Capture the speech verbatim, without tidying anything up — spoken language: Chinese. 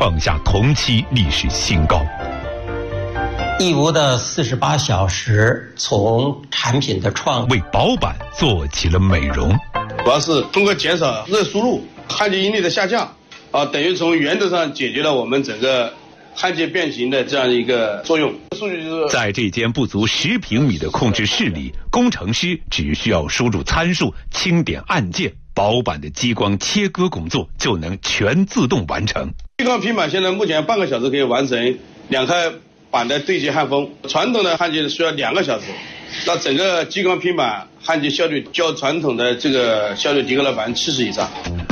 创下同期历史新高。 义乌的四十八小时从产品的创为薄板做起了美容， 主要是通过减少热输入、焊接应力的下降，啊，等于从源头上解决了我们整个焊接变形的这样一个作用。数据就是在这间不足十平米的控制室里，工程师只需要输入参数、轻点按键，薄板的激光切割工作就能全自动完成。 激光平板现在目前半个小时可以完成两块板的对接焊封，传统的焊接需要两个小时，那整个激光平板焊接效率较传统的这个效率提高了百分之七十以上。